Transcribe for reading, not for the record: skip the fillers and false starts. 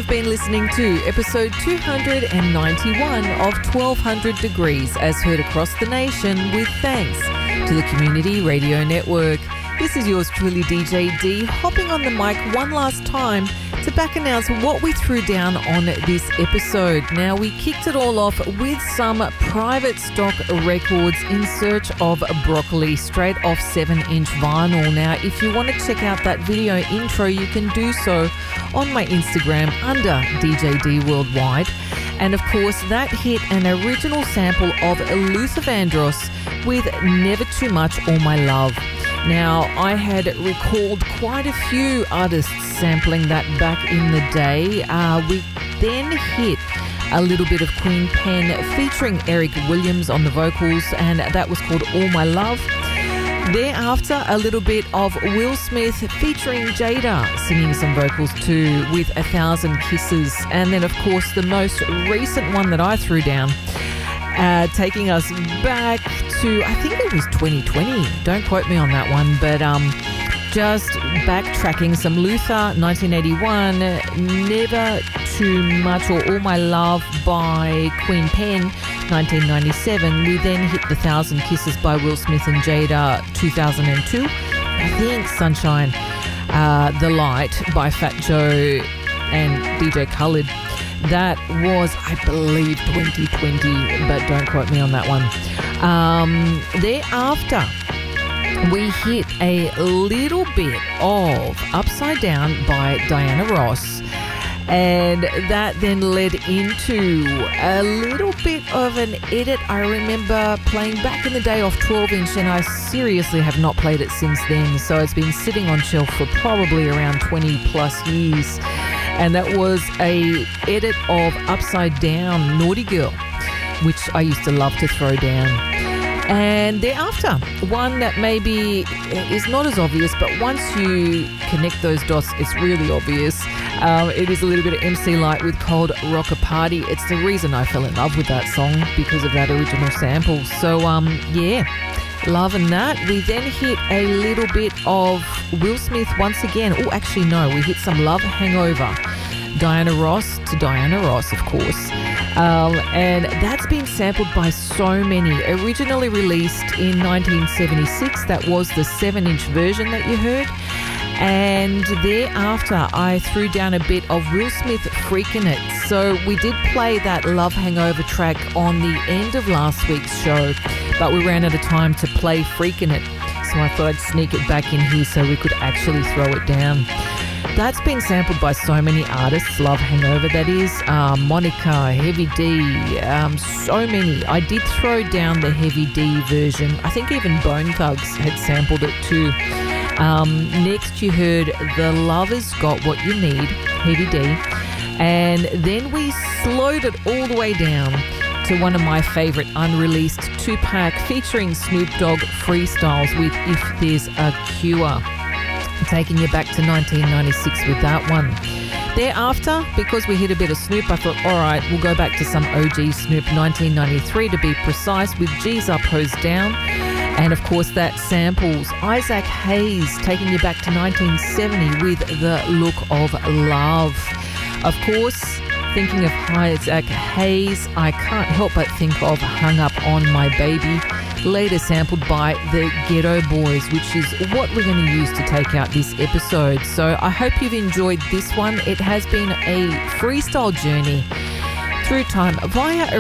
have been listening to episode 291 of 1200 Degrees, as heard across the nation, with thanks to the Community Radio Network. This is yours truly, DJ D, hopping on the mic one last time to back announce what we threw down on this episode. Now, we kicked it all off with some private stock records in search of broccoli, straight off 7-inch vinyl. Now, if you want to check out that video intro, you can do so on my Instagram under DJ D Worldwide. And of course, that hit an original sample of Luther Vandross with Never Too Much, All My Love. Now, I had recalled quite a few artists sampling that back in the day. We then hit a little bit of Queen Pen featuring Eric Williams on the vocals, and that was called All My Love. Thereafter, a little bit of Will Smith featuring Jada singing some vocals too with 1,000 Kisses. And then, of course, the most recent one that I threw down, taking us back to, I think it was 2020. Don't quote me on that one, but just backtracking some Luther, 1981, Never Too Much or All My Love by Queen Pen, 1997. We then hit the 1,000 Kisses by Will Smith and Jada, 2002. I think Sunshine, The Light by Fat Joe and DJ Khaled. That was, I believe, 2020, but don't quote me on that one. Thereafter, we hit a little bit of Upside Down by Diana Ross. And that then led into a little bit of an edit I remember playing back in the day off 12-inch, and I seriously have not played it since then. So it's been sitting on shelf for probably around 20 plus years. And that was a edit of Upside Down, Naughty Girl, which I used to love to throw down. And thereafter, one that maybe is not as obvious, but once you connect those dots, it's really obvious. It is a little bit of MC Light with Cold Rocker Party. It's the reason I fell in love with that song, because of that original sample. So, yeah, loving that. We then hit a little bit of Will Smith once again. Oh, actually, no, we hit some Love Hangover. Diana Ross to Diana Ross, of course. And that's been sampled by so many. Originally released in 1976, that was the 7-inch version that you heard. And thereafter, I threw down a bit of Will Smith Freakin' It. So we did play that Love Hangover track on the end of last week's show, but we ran out of time to play Freakin' It. So I thought I'd sneak it back in here so we could actually throw it down. That's been sampled by so many artists, Love Hangover that is, Monica, Heavy D, so many. I did throw down the Heavy D version. I think even Bone Thugs had sampled it too. Next you heard The Lover's Got What You Need, Heavy D, and then we slowed it all the way down to one of my favourite unreleased 2-pack featuring Snoop Dogg freestyles with If There's a Cure. Taking you back to 1996 with that one. Thereafter, because we hit a bit of Snoop, I thought, all right, we'll go back to some OG Snoop, 1993 to be precise, with G's Up, Hoes Down. And of course, that samples Isaac Hayes, taking you back to 1970 with The Look of Love. Of course, thinking of Isaac Hayes, I can't help but think of Hung Up on My Baby, later sampled by the Ghetto Boys, which is what we're going to use to take out this episode. So I hope you've enjoyed this one. It has been a freestyle journey through time via